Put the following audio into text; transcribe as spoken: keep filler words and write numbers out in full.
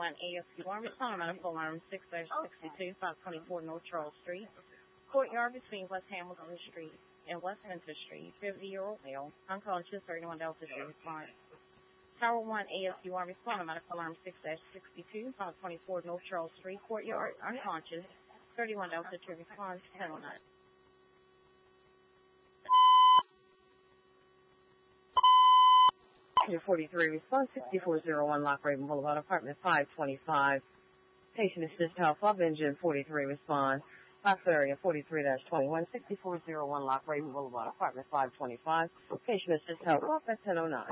one A S U Army, calling medical alarm six sixty-two, five twenty-four North Charles Street. Courtyard between West Hamilton Street and West Memphis Street. fifty-year-old male, unconscious, thirty-one Delta Two response. Tower one A S U Army, calling medical alarm six sixty-two, five twenty-four North Charles Street. Courtyard, unconscious, thirty-one Delta Two response, ten oh nine. forty-three response, sixty-four oh one Lock Raven Boulevard, apartment five twenty-five. Patient assist help up engine forty-three response. Box area forty-three twenty-one, sixty-four oh one Lock Raven Boulevard, apartment five twenty-five. Patient assist help up at ten oh nine.